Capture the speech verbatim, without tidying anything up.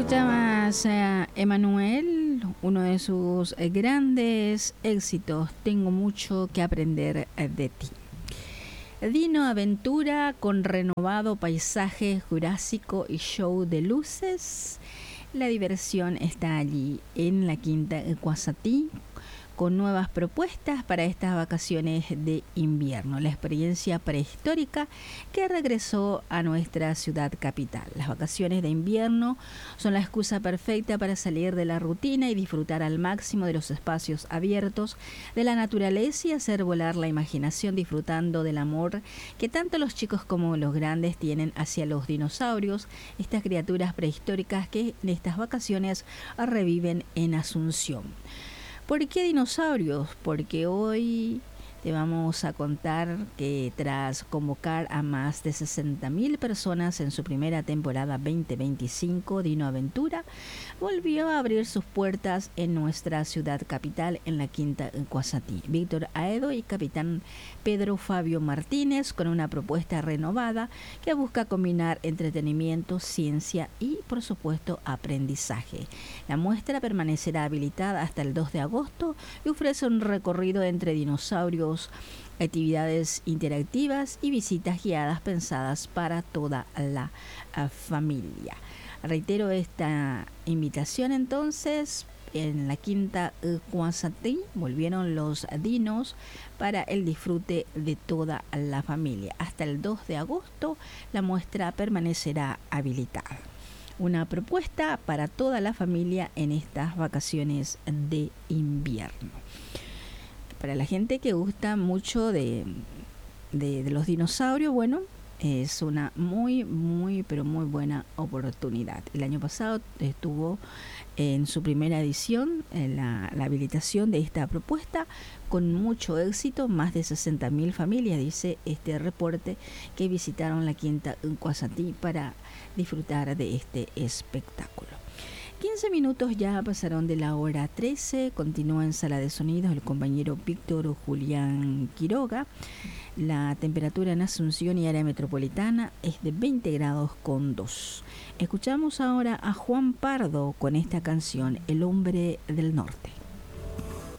Escuchabas a Emanuel, uno de sus eh, grandes éxitos, Tengo mucho que aprender eh, de ti. Dino Aventura con renovado paisaje jurásico y show de luces. La diversión está allí en la Quinta Cuasatí, con nuevas propuestas para estas vacaciones de invierno, la experiencia prehistórica que regresó a nuestra ciudad capital. Las vacaciones de invierno son la excusa perfecta para salir de la rutina y disfrutar al máximo de los espacios abiertos, de la naturaleza y hacer volar la imaginación disfrutando del amor que tanto los chicos como los grandes tienen hacia los dinosaurios, estas criaturas prehistóricas que en estas vacaciones reviven en Asunción. ¿Por qué dinosaurios? Porque hoy te vamos a contar que tras convocar a más de sesenta mil personas en su primera temporada veinte veinticinco, Dino Aventura volvió a abrir sus puertas en nuestra ciudad capital, en la Quinta Cuasatí. Víctor Aedo y capitán Pedro Fabio Martínez, con una propuesta renovada que busca combinar entretenimiento, ciencia y, por supuesto, aprendizaje. La muestra permanecerá habilitada hasta el dos de agosto y ofrece un recorrido entre dinosaurios, actividades interactivas y visitas guiadas pensadas para toda la uh, familia. Reitero esta invitación entonces. En la Quinta Cuasatí volvieron los dinos para el disfrute de toda la familia. Hasta el dos de agosto la muestra permanecerá habilitada. Una propuesta para toda la familia en estas vacaciones de invierno. Para la gente que gusta mucho de, de, de los dinosaurios, bueno, es una muy, muy, pero muy buena oportunidad. El año pasado estuvo en su primera edición en la, la habilitación de esta propuesta con mucho éxito. Más de sesenta mil familias, dice este reporte, que visitaron la Quinta Cuasatí para disfrutar de este espectáculo. quince minutos ya pasaron de la hora trece. Continúa en Sala de Sonidos el compañero Víctor Julián Quiroga. La temperatura en Asunción y área metropolitana es de veinte grados con dos. Escuchamos ahora a Juan Pardo con esta canción, El hombre del norte.